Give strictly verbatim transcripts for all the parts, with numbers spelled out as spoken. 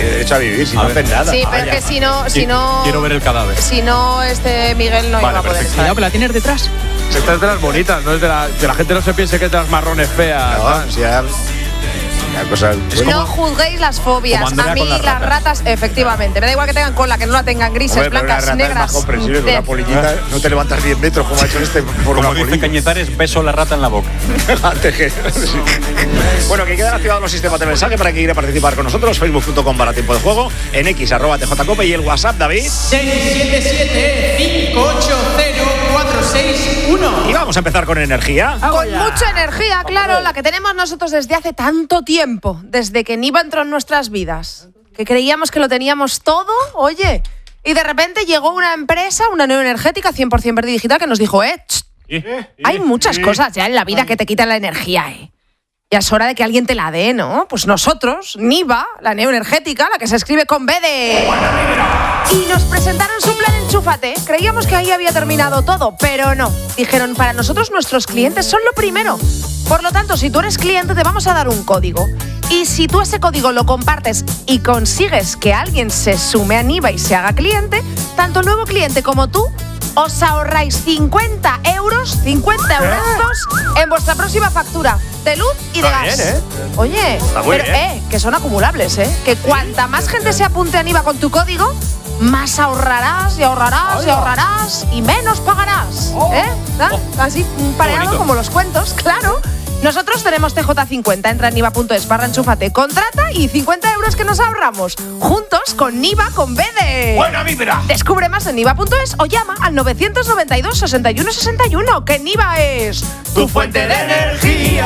tiene derecho a vivir, si a no ver. haces nada. Sí, Ah, pero ya. que si no, si no. Quiero ver el cadáver. Si no, este Miguel no Vale, iba a poder perfecto. estar. Cuidado, que la tienes detrás. Esta es de las bonitas, no es de la. Que la gente no se piense que es de las marrones feas. No, o sea, la cosa es No juzguéis las fobias. como Andrea A mí con las las ratas. ratas, efectivamente. Me da igual que tengan cola, que no la tengan grises, Hombre, pero blancas, una rata es negras. más comprensible, con una de- polillita no te levantas diez metros como ha hecho este por una Como dice polilla. Cañizares, beso la rata en la boca. Antes que- sí. Bueno, que quedan activados los sistemas de mensaje para que quiera participar con nosotros. Facebook punto com barra tiempo de juego, en X arroba T J Cope y el WhatsApp, David. seis siete siete cinco ocho cero cuatro seis uno. Y vamos a empezar con energía. Con mucha energía, claro, la que tenemos nosotros desde hace tanto tiempo, desde que Niva entró en nuestras vidas, que creíamos que lo teníamos todo, oye, y de repente llegó una empresa, una neoenergética cien por ciento verde y digital, que nos dijo, eh, ch, hay muchas cosas ya en la vida que te quitan la energía, eh. Ya es hora de que alguien te la dé, ¿no? Pues nosotros, Niva, la neoenergética, la que se escribe con B de... Y nos presentaron su plan Enchúfate. Creíamos que ahí había terminado todo, pero no. Dijeron, para nosotros nuestros clientes son lo primero. Por lo tanto, si tú eres cliente, te vamos a dar un código. Y si tú ese código lo compartes y consigues que alguien se sume a Niva y se haga cliente, tanto el nuevo cliente como tú os ahorráis cincuenta euros, cincuenta euros en vuestra próxima factura de luz y de Está gas. bien, ¿eh? Oye, muy pero bien. eh, que son acumulables, ¿eh? Que cuanta más gente se apunte a Niva con tu código, más ahorrarás y ahorrarás y ahorrarás y menos pagarás. ¿Eh? ¿Ah? Así, un pareado bonito. como los cuentos, claro. Nosotros tenemos T J cincuenta, entra en niva punto es barra enchúfate, contrata y cincuenta euros que nos ahorramos. Juntos con Niva con B de... ¡Buena vibra! Descubre más en niva punto es o llama al novecientos noventa y dos, sesenta y uno sesenta y uno, que Niva es Tu fuente de energía.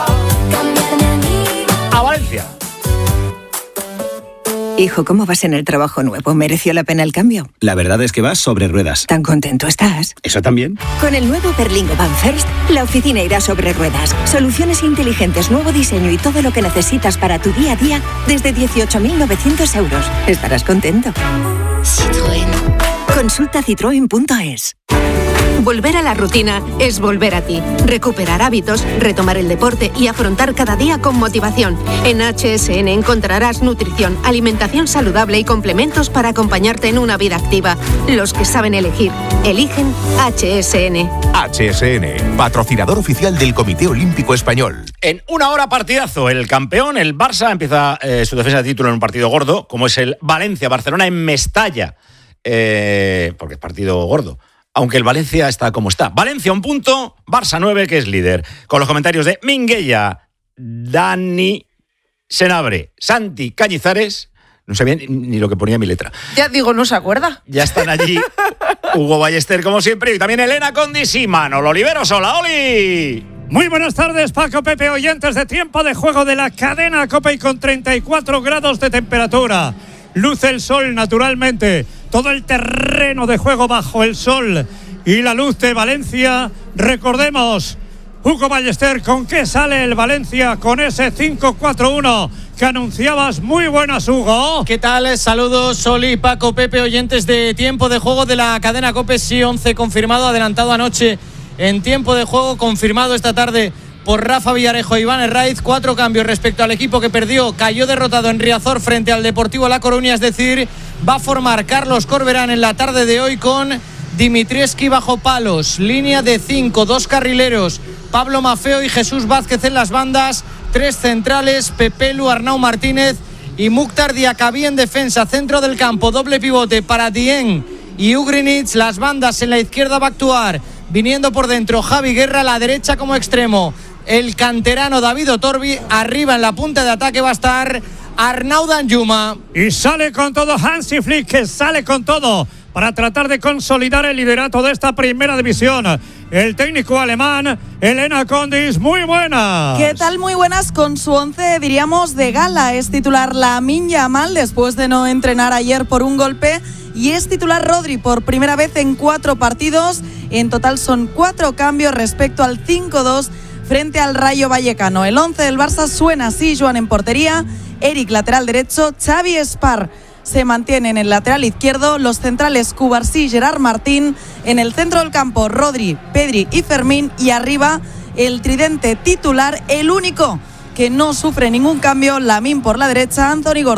A Valencia. Hijo, ¿cómo vas en el trabajo nuevo? ¿Mereció la pena el cambio? La verdad es que vas sobre ruedas. ¿Tan contento estás? ¿Eso también? Con el nuevo Berlingo Van First, la oficina irá sobre ruedas. Soluciones inteligentes, nuevo diseño y todo lo que necesitas para tu día a día desde dieciocho mil novecientos euros. Estarás contento. Citroën. Consulta citroen punto es. Volver a la rutina es volver a ti. Recuperar hábitos, retomar el deporte y afrontar cada día con motivación. En H S N encontrarás nutrición, alimentación saludable y complementos para acompañarte en una vida activa. Los que saben elegir, eligen H S N. H S N, patrocinador oficial del Comité Olímpico Español. En una hora partidazo, el campeón, el Barça, empieza eh, su defensa de título en un partido gordo, como es el Valencia-Barcelona en Mestalla, eh, porque es partido gordo. Aunque el Valencia está como está. Valencia un punto, Barça nueve, que es líder. Con los comentarios de Minguella, Dani Senabre, Santi Cañizares. No sabía ni, ni lo que ponía mi letra. Ya digo, no se acuerda. Ya están allí Hugo Ballester, como siempre, y también Elena Condis y Manolo Oliveros. ¡Hola, Oli! Muy buenas tardes, Paco, Pepe, oyentes de Tiempo de Juego de la cadena Cope, y con treinta y cuatro grados de temperatura. Luce el sol, naturalmente. Todo el terreno de juego bajo el sol y la luz de Valencia. Recordemos, Hugo Ballester, ¿con qué sale el Valencia con ese cinco cuatro uno que anunciabas? Muy buenas, Hugo. ¿Qué tal? Saludos, Soli, Paco, Pepe, oyentes de Tiempo de Juego de la cadena Cope. Sí, once confirmado, adelantado anoche en Tiempo de Juego, confirmado esta tarde por Rafa Villarejo e Iván Herraiz. Cuatro cambios respecto al equipo que perdió, cayó derrotado en Riazor frente al Deportivo La Coruña, es decir, va a formar Carlos Corberán en la tarde de hoy con Dimitrievski bajo palos, línea de cinco, dos carrileros, Pablo Maffeo y Jesús Vázquez en las bandas, tres centrales, Pepelu, Arnau Martínez y Mukhtar Diakabi en defensa, centro del campo, doble pivote para Dieng y Ugrinic. Las bandas, en la izquierda va a actuar, viniendo por dentro, Javi Guerra, a la derecha como extremo el canterano David Otorbi, arriba en la punta de ataque va a estar Arnaud Danjuma. Y sale con todo Hansi Flick, que sale con todo para tratar de consolidar el liderato de esta primera división. El técnico alemán, Elena Condis, muy buenas. ¿Qué tal? Muy buenas, con su once, diríamos, de gala. Es titular Lamine Yamal después de no entrenar ayer por un golpe, y es titular Rodri por primera vez en cuatro partidos. En total son cuatro cambios respecto al cinco dos frente al Rayo Vallecano. El once del Barça suena así: Joan en portería, Eric lateral derecho, Xavi Espar se mantiene en el lateral izquierdo, los centrales Cubarsí, Gerard Martín, en el centro del campo Rodri, Pedri y Fermín, y arriba el tridente titular, el único que no sufre ningún cambio, Lamine por la derecha, Anthony Gordon por la izquierda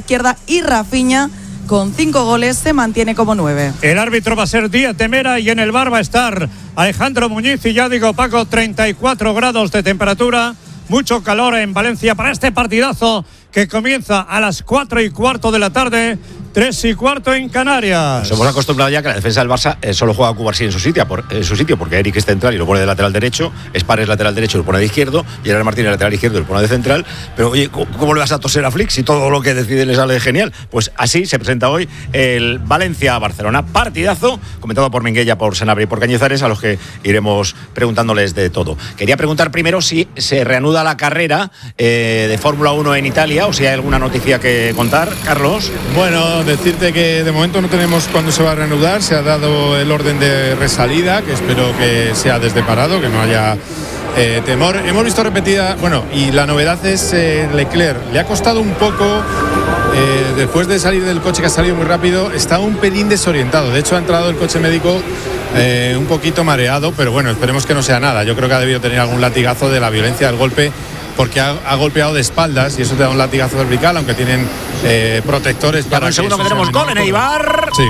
izquierda, y Rafinha, con cinco goles, se mantiene como nueve. El árbitro va a ser Díaz de Mera y en el bar va a estar Alejandro Muñiz. Y ya digo, Paco, treinta y cuatro grados de temperatura, mucho calor en Valencia para este partidazo que comienza a las cuatro y cuarto de la tarde, tres y cuarto en Canarias. Nos hemos acostumbrado ya que la defensa del Barça eh, solo juega a Cubarsí en su sitio, por, en su sitio, porque Eric es central y lo pone de lateral derecho, Spar es lateral derecho y lo pone de izquierdo, y Gerard Martínez lateral izquierdo y lo pone de central. Pero oye, ¿cómo, cómo le vas a toser a Flick si todo lo que decide le sale genial? Pues así se presenta hoy el Valencia-Barcelona. Partidazo, comentado por Minguella, por Sanabria y por Cañizares, a los que iremos preguntándoles de todo. Quería preguntar primero si se reanuda la carrera eh, de Fórmula uno en Italia, o si hay alguna noticia que contar, Carlos. Bueno, decirte que de momento no tenemos cuándo se va a reanudar. Se ha dado el orden de resalida, que espero que sea desde parado, que no haya eh, temor. Hemos visto repetida, bueno, y la novedad es eh, Leclerc. Le ha costado un poco, eh, después de salir del coche, que ha salido muy rápido, está un pelín desorientado. De hecho, ha entrado el coche médico eh, un poquito mareado, pero bueno, esperemos que no sea nada. Yo creo que ha debido tener algún latigazo de la violencia del golpe, porque ha, ha golpeado de espaldas y eso te da un latigazo cervical, aunque tienen eh, protectores. Para el segundo que tenemos gol en Eibar. Sí.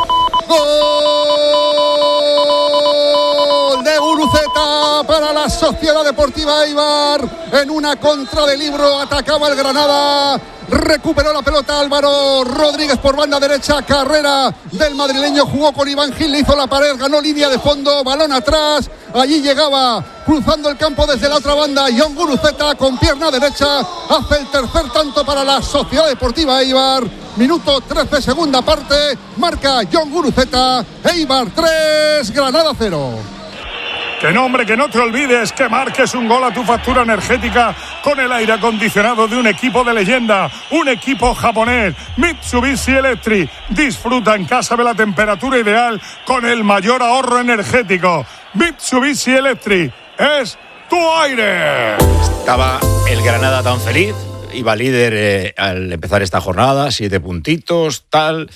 Gol de Guruceta para la Sociedad Deportiva Eibar. En una contra de Libro atacaba el Granada. Recuperó la pelota Álvaro Rodríguez por banda derecha. Carrera del madrileño, jugó con Iván Gil, le hizo la pared, ganó línea de fondo, balón atrás. Allí llegaba cruzando el campo desde la otra banda Jon Guruceta con pierna derecha. Hace el tercer tanto para la Sociedad Deportiva Eibar. Minuto trece, segunda parte. Marca Jon Guruceta. Eibar tres, Granada cero. Que no, hombre, que no te olvides que marques un gol a tu factura energética con el aire acondicionado de un equipo de leyenda, un equipo japonés, Mitsubishi Electric. Disfruta en casa de la temperatura ideal con el mayor ahorro energético. Mitsubishi Electric es tu aire. Estaba el Granada tan feliz, iba líder eh, al empezar esta jornada, siete puntitos, tal,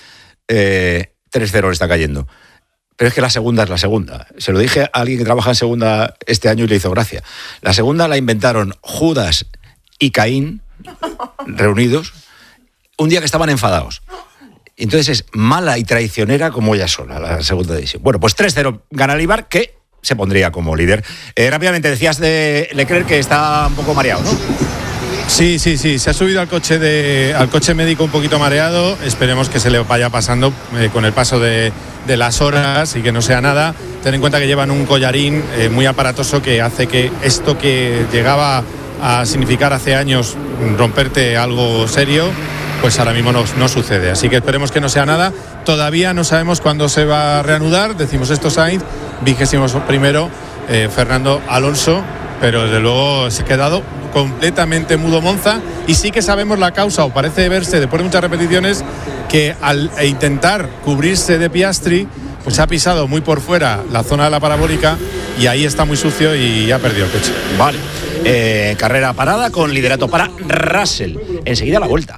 eh, tres cero le está cayendo. Pero es que la segunda es la segunda. Se lo dije a alguien que trabaja en segunda este año y le hizo gracia. La segunda la inventaron Judas y Caín, reunidos, un día que estaban enfadados. Entonces es mala y traicionera como ella sola, la segunda división. Bueno, pues tres cero gana el Eibar, que se pondría como líder. Eh, rápidamente, decías de Leclerc que está un poco mareado, ¿no? Sí, sí, sí, se ha subido al coche de, al coche médico un poquito mareado. Esperemos que se le vaya pasando eh, con el paso de, de las horas y que no sea nada. Ten en cuenta que llevan un collarín eh, muy aparatoso que hace que esto que llegaba a significar hace años romperte algo serio, pues ahora mismo no, no sucede. Así que esperemos que no sea nada. Todavía no sabemos cuándo se va a reanudar. Decimos esto Sainz, vigésimo primero eh, Fernando Alonso, pero desde luego se ha quedado completamente mudo Monza, y sí que sabemos la causa, o parece verse después de muchas repeticiones, que al intentar cubrirse de Piastri, pues ha pisado muy por fuera la zona de la parabólica y ahí está muy sucio y ha perdido el coche. Vale, eh, carrera parada con liderato para Russell. Enseguida la vuelta.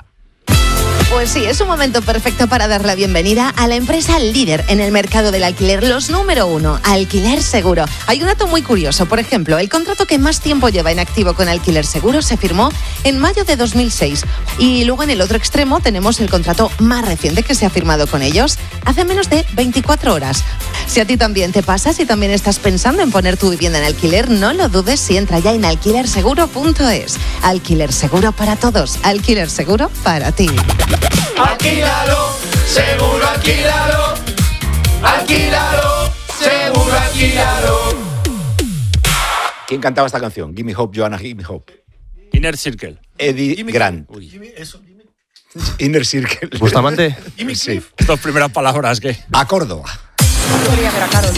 Pues sí, es un momento perfecto para dar la bienvenida a la empresa líder en el mercado del alquiler, los número uno, Alquiler Seguro. Hay un dato muy curioso, por ejemplo, el contrato que más tiempo lleva en activo con Alquiler Seguro se firmó en mayo de dos mil seis. Y luego en el otro extremo tenemos el contrato más reciente que se ha firmado con ellos hace menos de veinticuatro horas. Si a ti también te pasa, si también estás pensando en poner tu vivienda en alquiler, no lo dudes y entra ya en alquiler seguro punto es. Alquiler Seguro para todos, Alquiler Seguro para ti. Alquílalo, seguro alquílalo. Alquílalo, seguro alquílalo. ¿Quién cantaba esta canción? Gimme Hope, Joanna, Gimme Hope. Inner Circle. Eddie Gimme Grant. Gimme eso, Gimme. Inner Circle. Bustamante. Sí. Dos primeras palabras, ¿qué? A Córdoba. Podría ver a Carol.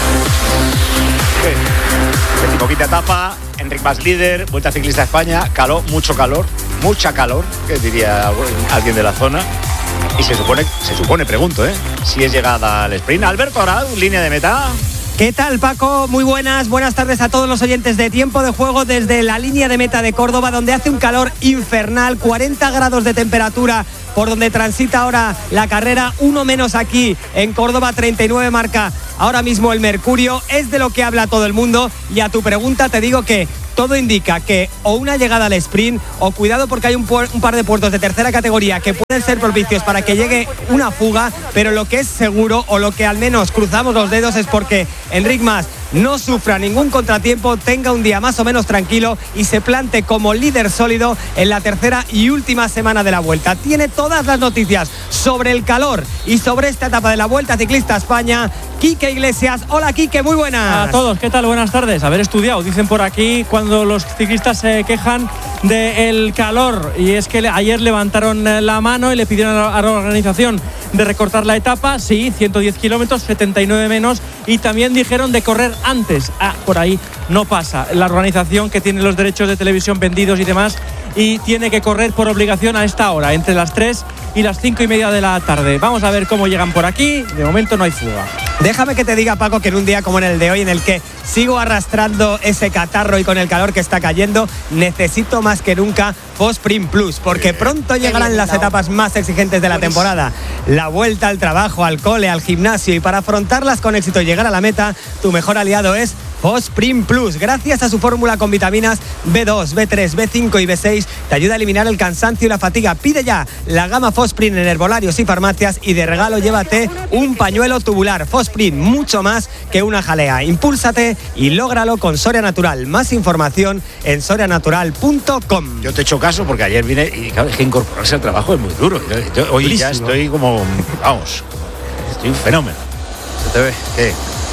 Decimoquinta etapa, Enric Mas líder, Vuelta Ciclista a España, calor, mucho calor, mucha calor, que diría alguien de la zona. Y se supone, se supone, pregunto, ¿eh? si es llegada al sprint. Alberto Arad, línea de meta. ¿Qué tal, Paco? Muy buenas, buenas tardes a todos los oyentes de Tiempo de Juego desde la línea de meta de Córdoba, donde hace un calor infernal, cuarenta grados de temperatura, por donde transita ahora la carrera, uno menos aquí en Córdoba, treinta y nueve marca ahora mismo el mercurio, es de lo que habla todo el mundo. Y a tu pregunta te digo que todo indica que o una llegada al sprint o cuidado porque hay un, pu- un par de puertos de tercera categoría que pueden ser propicios para que llegue una fuga, pero lo que es seguro o lo que al menos cruzamos los dedos es porque Enric Mas no sufra ningún contratiempo, tenga un día más o menos tranquilo y se plante como líder sólido en la tercera y última semana de la Vuelta. Tiene todas las noticias sobre el calor y sobre esta etapa de la Vuelta Ciclista a España, Quique Iglesias. Hola Quique, muy buenas. A todos, ¿qué tal? Buenas tardes. Haber estudiado, dicen por aquí, cuando los ciclistas se quejan del calor, y es que ayer levantaron la mano y le pidieron a la organización de recortar la etapa, sí, ciento diez kilómetros, setenta y nueve menos, y también dijeron de correr antes. Ah, por ahí no pasa. La organización que tiene los derechos de televisión vendidos y demás, y tiene que correr por obligación a esta hora, entre las tres y las cinco y media de la tarde. Vamos a ver cómo llegan por aquí. De momento no hay fuga. Déjame que te diga, Paco, que en un día como en el de hoy, en el que sigo arrastrando ese catarro y con el calor que está cayendo, necesito más que nunca Fosprint Plus, porque pronto llegarán las etapas más exigentes de la temporada. La vuelta al trabajo, al cole, al gimnasio, y para afrontarlas con éxito y llegar a la meta, tu mejor aliado es Fosprint Plus. Gracias a su fórmula con vitaminas B dos, B tres, B cinco y B seis, te ayuda a eliminar el cansancio y la fatiga. Pide ya la gama Fosprint en herbolarios y farmacias, y de regalo llévate un pañuelo tubular. Fosprint, mucho más que una jalea. Impúlsate y lógralo con Soria Natural. Más información en soria natural punto com. Yo te he hecho caso porque ayer vine y claro, es que incorporarse al trabajo es muy duro. Yo, yo, hoy Durísimo. Ya estoy como, vamos, estoy un fenómeno. Se te ve. ¿Qué?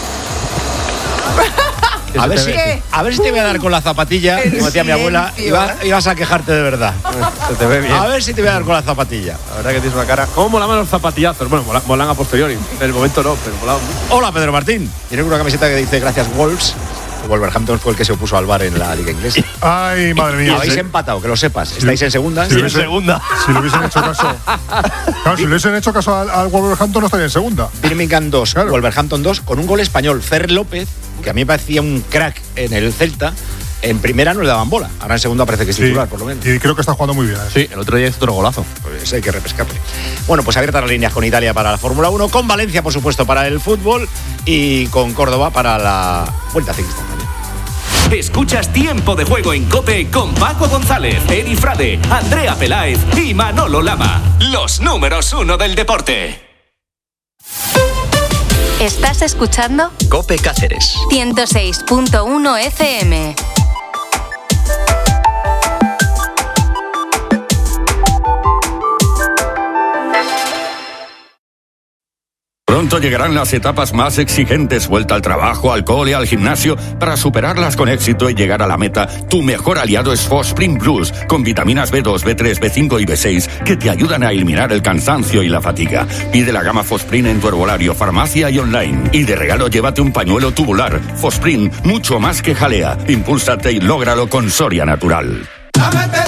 A ver, si, a ver si te voy a dar con la zapatilla, como decía mi abuela, y, va, y vas a quejarte de verdad. Se te ve bien. A ver si te voy a dar con la zapatilla. La verdad que tienes una cara. ¿Cómo molaban los zapatillazos? Bueno, molan, molan a posteriori. En el momento no, pero molaban mucho. Hola, Pedro Martín. Tienes una camiseta que dice gracias Wolves. Wolverhampton fue el que se opuso al V A R en la Liga Inglesa. Ay, madre mía. Habéis sí. empatado, que lo sepas. Estáis en segunda. Si, sí, en segunda. Si le hubiesen hecho caso. Claro, si le hubiesen hecho caso al, al Wolverhampton, no estaría en segunda. Birmingham dos, claro. Wolverhampton dos, con un gol español. Fer López, que a mí me parecía un crack en el Celta, en primera no le daban bola. Ahora en segunda parece que es titular, sí, por lo menos. Y creo que está jugando muy bien. ¿eh? Sí, el otro día hizo otro golazo. Pues hay que repescarle. Bueno, pues abiertas las líneas con Italia para la Fórmula uno, con Valencia, por supuesto, para el fútbol, y con Córdoba para la Vuelta Ciclista también. Escuchas Tiempo de Juego en COPE con Paco González, Eri Frade, Andrea Peláez y Manolo Lama. Los números uno del deporte. ¿Estás escuchando? COPE Cáceres ciento seis punto uno F M. Pronto llegarán las etapas más exigentes, vuelta al trabajo, al cole, al gimnasio. Para superarlas con éxito y llegar a la meta, tu mejor aliado es Fosprint Plus, con vitaminas B dos, B tres, B cinco y B seis, que te ayudan a eliminar el cansancio y la fatiga. Pide la gama Fosprint en tu herbolario, farmacia y online. Y de regalo llévate un pañuelo tubular. Fosprint, mucho más que jalea. Impúlsate y lógralo con Soria Natural.